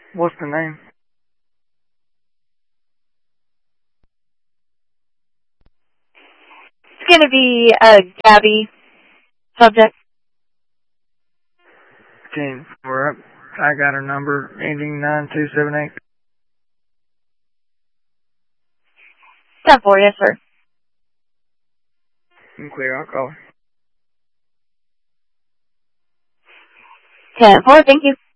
What's the name? It's going to be Gabby, subject. Team 4 up. I got her number, ending 9278. 10-4, yes, sir. I'm clear, I'll call her. 10-4, thank you.